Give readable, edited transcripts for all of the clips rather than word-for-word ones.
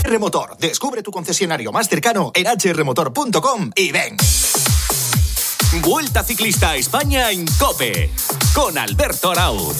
HR-Motor. Descubre tu concesionario más cercano en hrmotor.com y ven. Vuelta Ciclista a España en COPE con Alberto Arauz.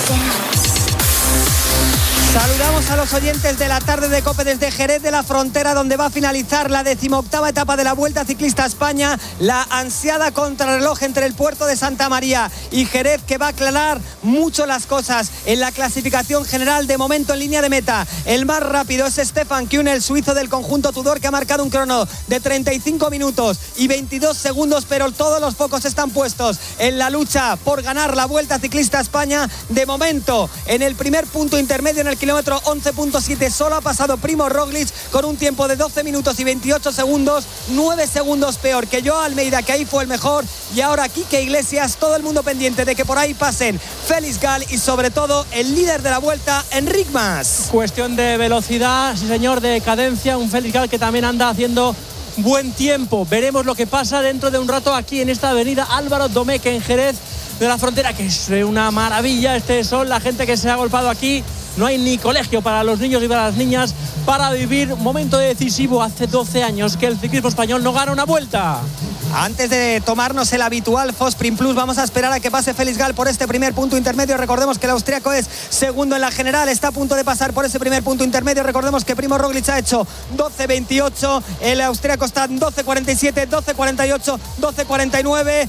Saludamos a los oyentes de la tarde de COPE desde Jerez de la Frontera, donde va a finalizar la 18ª etapa de la Vuelta Ciclista a España, la ansiada contrarreloj entre el puerto de Santa María y Jerez, que va a aclarar mucho las cosas en la clasificación general. De momento en línea de meta el más rápido es Stefan Kühn, el suizo del conjunto Tudor, que ha marcado un crono de 35 minutos y 22 segundos, pero todos los focos están puestos en la lucha por ganar la Vuelta Ciclista a España. De momento, en el primer punto intermedio, en el kilómetro 11.7, solo ha pasado Primo Roglic con un tiempo de 12 minutos y 28 segundos, 9 segundos peor que Joao Almeida, que ahí fue el mejor, y ahora Quique Iglesias. Todo el mundo pendiente de que por ahí pasen Félix Gall y sobre todo el líder de la Vuelta, Enric Mas. Cuestión de velocidad, sí señor, de cadencia, un Félix Gall que también anda haciendo buen tiempo. Veremos lo que pasa dentro de un rato aquí en esta avenida Álvaro Domecq en Jerez de la Frontera, que es una maravilla este sol, la gente que se ha agolpado aquí. No hay ni colegio para los niños y para las niñas para vivir un momento decisivo. Hace 12 años que el ciclismo español no gana una vuelta. Antes de tomarnos el habitual Fosprin Plus, vamos a esperar a que pase Félix Gall por este primer punto intermedio. Recordemos que el austriaco es segundo en la general, está a punto de pasar por ese primer punto intermedio. Recordemos que Primo Roglic ha hecho 12.28, el austriaco está en 12.47, 12.48, 12.49,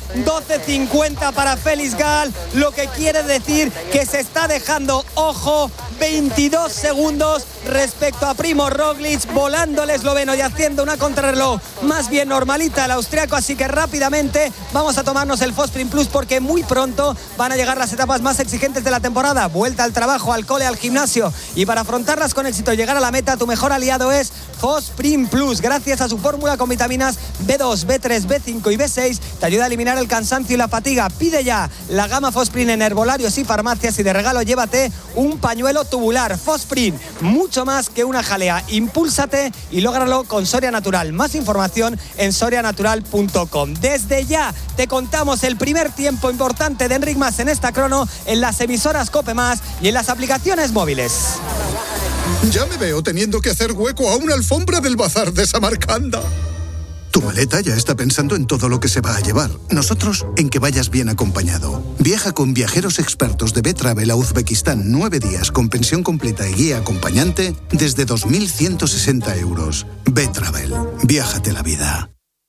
12.50 para Félix Gall, lo que quiere decir que se está dejando, ojo, 22 segundos respecto a Primo Roglic, volando el esloveno y haciendo una contrarreloj más bien normalita el austriaco. Así que rápidamente vamos a tomarnos el Fosprin Plus, porque muy pronto van a llegar las etapas más exigentes de la temporada. Vuelta al trabajo, al cole, al gimnasio, y para afrontarlas con éxito y llegar a la meta, tu mejor aliado es Fosprin Plus. Gracias a su fórmula con vitaminas B2, B3, B5 y B6, te ayuda a eliminar el cansancio y la fatiga. Pide ya la gama Fosprin en herbolarios y farmacias, y de regalo llévate un pañuelo tubular. Fosprin, mucho más que una jalea. Impúlsate y lógralo con Soria Natural. Más información en sorianatural.com. Desde ya te contamos el primer tiempo importante de Enric Mas en esta crono, en las emisoras COPE Más y en las aplicaciones móviles. Ya me veo teniendo que hacer hueco a una alfombra del bazar de Samarcanda. Tu maleta ya está pensando en todo lo que se va a llevar. Nosotros en que vayas bien acompañado. Viaja con viajeros expertos de B-Travel a Uzbekistán 9 días con pensión completa y guía acompañante desde 2.160 euros. B-Travel. Viájate la vida.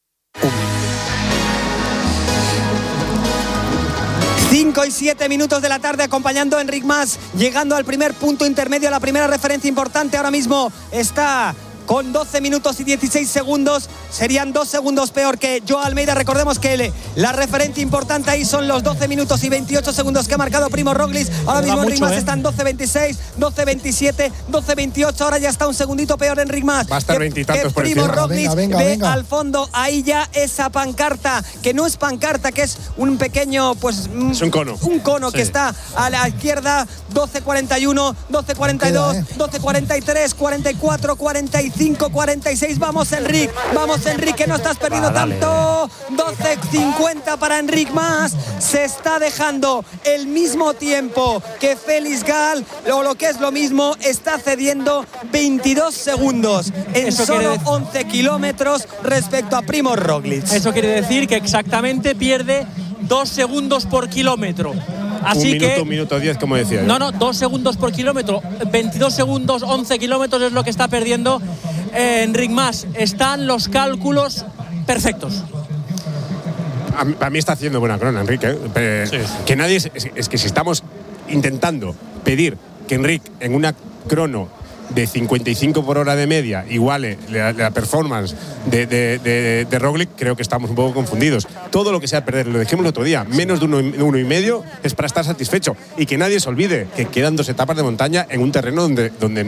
5 y 7 minutos de la tarde, acompañando a Enric Mas, llegando al primer punto intermedio, a la primera referencia importante. Ahora mismo está con 12 minutos y 16 segundos, serían 2 segundos peor que Joao Almeida. Recordemos que la referencia importante ahí son los 12 minutos y 28 segundos que ha marcado Primo Roglic. Ahora mismo Enric Mas está en 12.26, 12.27, 12.28, ahora ya está un segundito peor Enric Mas. Va a estar 20 y tantos por Primo Roglic. Venga. Al fondo, ahí ya esa pancarta, que no es pancarta, que es un pequeño, pues... Es un cono. Un cono, sí, que está a la izquierda. 12.41, 12.42, 12.43, 44, 45, 46. Vamos Enric, que no estás perdiendo tanto. 12.50 para Enric Mas. Se está dejando el mismo tiempo que Félix Gall, o lo que es lo mismo, está cediendo 22 segundos en solo 11 kilómetros respecto a Primo Roglic. Eso quiere decir que exactamente pierde 2 segundos por kilómetro. Así un minuto 10, como decía. No, 2 segundos por kilómetro. 22 segundos, 11 kilómetros es lo que está perdiendo Enric Mas. Están los cálculos perfectos. A mí está haciendo buena crona, Enrique. Sí. Que nadie es que si estamos intentando pedir que Enric en una crono de 55 por hora de media iguale la performance de Roglic, creo que estamos un poco confundidos. Todo lo que sea perder, lo dijimos el otro día, menos de 1,5 es para estar satisfecho. Y que nadie se olvide que quedan 2 etapas de montaña en un terreno donde